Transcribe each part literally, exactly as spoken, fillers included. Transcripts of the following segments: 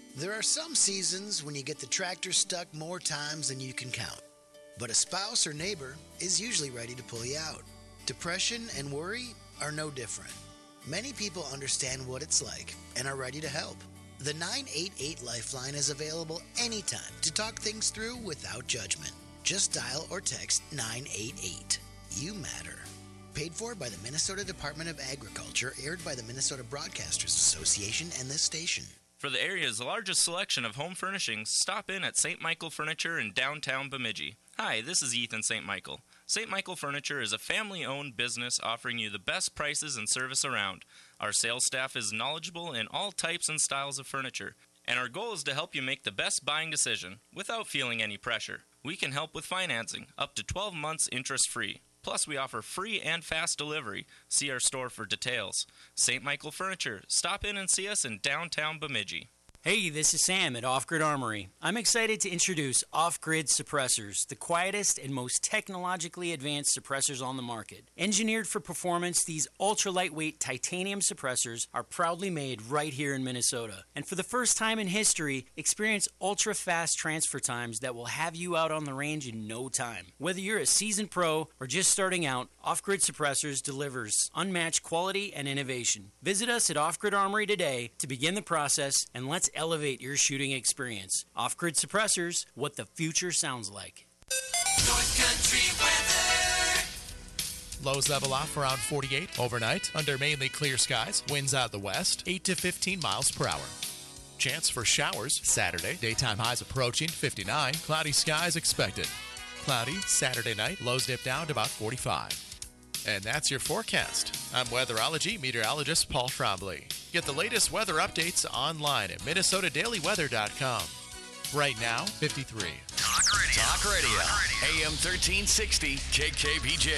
There are some seasons when you get the tractor stuck more times than you can count. But a spouse or neighbor is usually ready to pull you out. Depression and worry are no different. Many people understand what it's like and are ready to help. The nine eight eight Lifeline is available anytime to talk things through without judgment. Just dial or text nine eight eight. You matter. Paid for by the Minnesota Department of Agriculture, aired by the Minnesota Broadcasters Association and this station. For the area's largest selection of home furnishings, stop in at Saint Michael Furniture in downtown Bemidji. Hi, this is Ethan Saint Michael. Saint Michael Furniture is a family-owned business offering you the best prices and service around. Our sales staff is knowledgeable in all types and styles of furniture, and our goal is to help you make the best buying decision without feeling any pressure. We can help with financing, up to twelve months interest-free. Plus, we offer free and fast delivery. See our store for details. Saint Michael Furniture. Stop in and see us in downtown Bemidji. Hey, this is Sam at Off Grid Armory. I'm excited to introduce Off Grid Suppressors, the quietest and most technologically advanced suppressors on the market. Engineered for performance, these ultra-lightweight titanium suppressors are proudly made right here in Minnesota. And for the first time in history, experience ultra-fast transfer times that will have you out on the range in no time. Whether you're a seasoned pro or just starting out, Off Grid Suppressors delivers unmatched quality and innovation. Visit us at Off Grid Armory today to begin the process, and let's elevate your shooting experience. Off-Grid Suppressors, what the future sounds like. North Country weather. Lows level off around forty-eight overnight under mainly clear skies. Winds out the west, eight to fifteen miles per hour. Chance for showers Saturday. Daytime highs approaching fifty-nine. Cloudy skies expected. Cloudy Saturday night. Lows dip down to about forty-five. And that's your forecast. I'm weatherology meteorologist Paul Trombley. Get the latest weather updates online at minnesota daily weather dot com. Right now, fifty-three. Talk Radio. Talk Radio. A M thirteen sixty K K B J.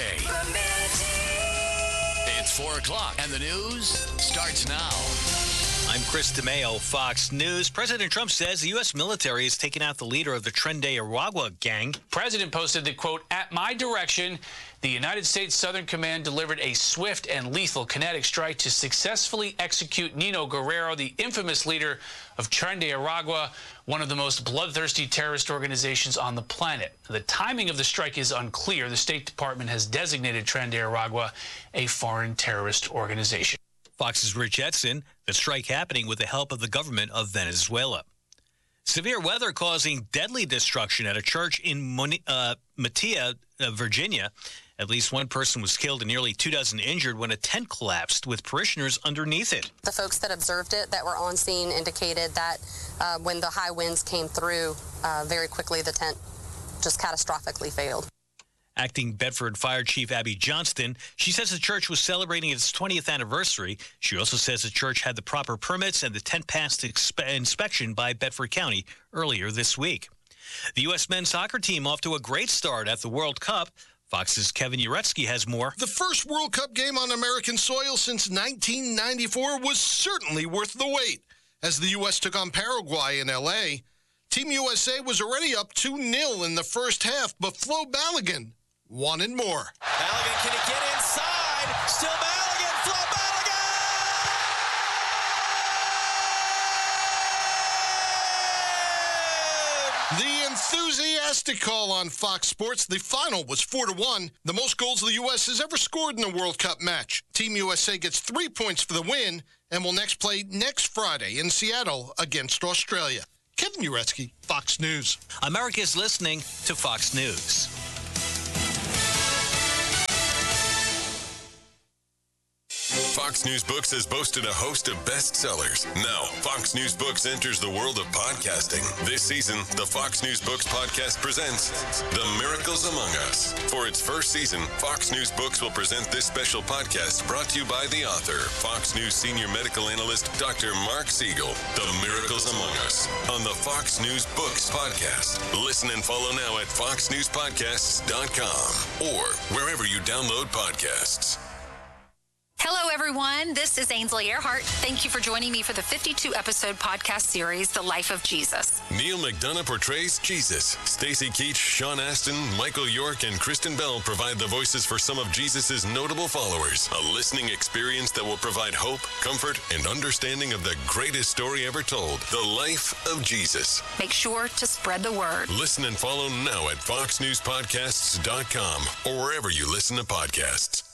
It's four o'clock and the news starts now. I'm Chris DeMeo, Fox News. President Trump says the U S military is taking out the leader of the Tren de Aragua gang. President posted that, quote, at my direction, the United States Southern Command delivered a swift and lethal kinetic strike to successfully execute Nino Guerrero, the infamous leader of Tren de Aragua, one of the most bloodthirsty terrorist organizations on the planet. The timing of the strike is unclear. The State Department has designated Tren de Aragua a foreign terrorist organization. Fox's Rich Edson, the strike happening with the help of the government of Venezuela. Severe weather causing deadly destruction at a church in Moni- uh, Matia, uh, Virginia. At least one person was killed and nearly two dozen injured when a tent collapsed with parishioners underneath it. The folks that observed it that were on scene indicated that uh, when the high winds came through, uh, very quickly the tent just catastrophically failed. Acting Bedford Fire Chief Abby Johnston, she says the church was celebrating its twentieth anniversary. She also says the church had the proper permits and the tent passed expe- inspection by Bedford County earlier this week. The U S men's soccer team off to a great start at the World Cup. Fox's Kevin Uretsky has more. The first World Cup game on American soil since nineteen ninety-four was certainly worth the wait. As the U S took on Paraguay in L A, Team U S A was already up two nil in the first half, but Flo Balogun wanted more. Balogun, can he get inside? Still Balogun, Flo Balogun! The enthusiastic call on Fox Sports. The final was four to one, the most goals the U S has ever scored in a World Cup match. Team U S A gets three points for the win and will next play next Friday in Seattle against Australia. Kevin Uretsky, Fox News. America's listening to Fox News. Fox News Books has boasted a host of bestsellers. Now, Fox News Books enters the world of podcasting. This season, the Fox News Books podcast presents The Miracles Among Us. For its first season, Fox News Books will present this special podcast brought to you by the author, Fox News senior medical analyst, Doctor Mark Siegel. The Miracles Among Us on the Fox News Books podcast. Listen and follow now at fox news podcasts dot com or wherever you download podcasts. Hello, everyone. This is Ainsley Earhart. Thank you for joining me for the fifty-two episode podcast series, The Life of Jesus. Neil McDonough portrays Jesus. Stacey Keach, Sean Astin, Michael York, and Kristen Bell provide the voices for some of Jesus' notable followers. A listening experience that will provide hope, comfort, and understanding of the greatest story ever told, The Life of Jesus. Make sure to spread the word. Listen and follow now at fox news podcasts dot com or wherever you listen to podcasts.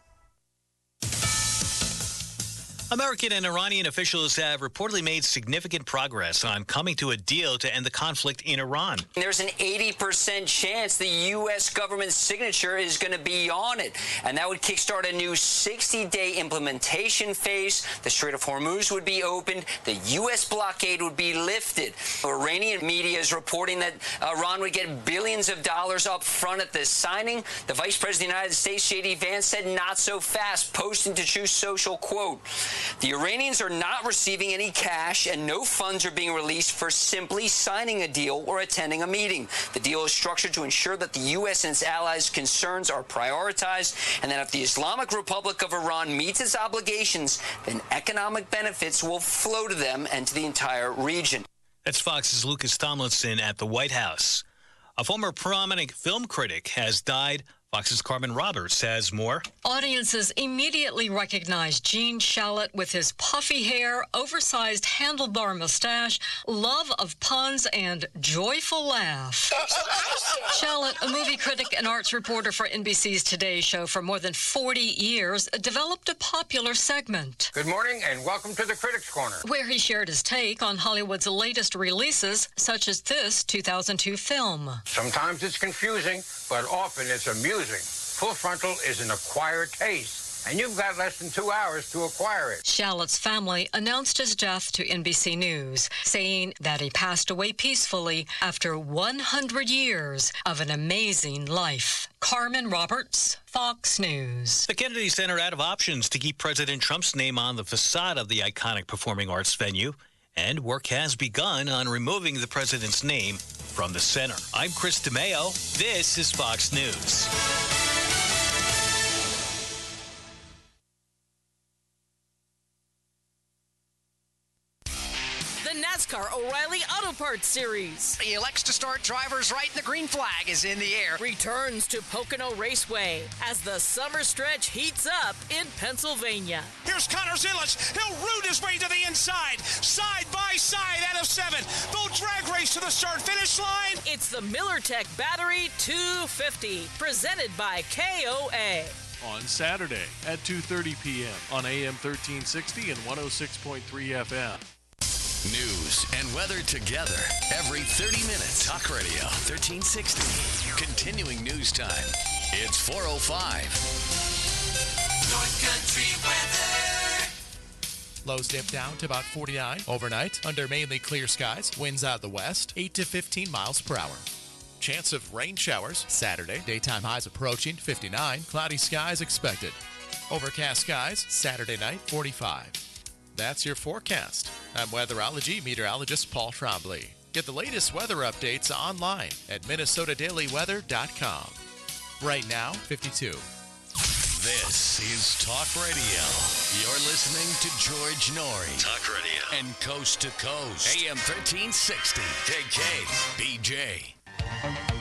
American and Iranian officials have reportedly made significant progress on coming to a deal to end the conflict in Iran. There's an eighty percent chance the U S government's signature is going to be on it, and that would kickstart a new sixty-day implementation phase. The Strait of Hormuz would be opened. The U S blockade would be lifted. Iranian media is reporting that Iran would get billions of dollars up front at the signing. The Vice President of the United States, J D Vance, said not so fast, posting to Truth Social, quote, "The Iranians are not receiving any cash and no funds are being released for simply signing a deal or attending a meeting. The deal is structured to ensure that the U S and its allies' concerns are prioritized, and that if the Islamic Republic of Iran meets its obligations, then economic benefits will flow to them and to the entire region." That's Fox's Lucas Tomlinson at the White House. A former prominent film critic has died. Fox's Carmen Roberts has more. Audiences immediately recognized Gene Shalit with his puffy hair, oversized handlebar mustache, love of puns, and joyful laugh. Shalit, a movie critic and arts reporter for N B C's Today Show for more than forty years, developed a popular segment. Good morning and welcome to the Critics Corner, where he shared his take on Hollywood's latest releases, such as this two thousand two film. Sometimes it's confusing, but often it's amusing. Full Frontal is an acquired taste, and you've got less than two hours to acquire it. Shalit's family announced his death to N B C News, saying that he passed away peacefully after one hundred years of an amazing life. Carmen Roberts, Fox News. The Kennedy Center out of options to keep President Trump's name on the facade of the iconic performing arts venue, and work has begun on removing the president's name from the center. I'm Chris DeMeo. This is Fox News. NASCAR O'Reilly Auto Parts Series. He elects to start drivers right, and the green flag is in the air. Returns to Pocono Raceway as the summer stretch heats up in Pennsylvania. Here's Connor Zillich. He'll root his way to the inside. Side by side out of seven. They'll drag race to the start-finish line. It's the MillerTech Battery two fifty, presented by K O A. On Saturday at two thirty p.m. on A M thirteen sixty and one oh six point three F M. News and weather together every thirty minutes. Talk Radio thirteen sixty. Continuing news time. It's four oh five. North Country weather. Lows dip down to about forty-nine overnight under mainly clear skies. Winds out of the west, eight to fifteen miles per hour. Chance of rain showers Saturday. Daytime highs approaching fifty-nine. Cloudy skies expected. Overcast skies Saturday night, forty-five. That's your forecast. I'm weatherology meteorologist Paul Trombley. Get the latest weather updates online at minnesota daily weather dot com. Right now, fifty-two. This is Talk Radio. You're listening to George Noory. Talk Radio. And Coast to Coast. A M thirteen sixty. K K B J.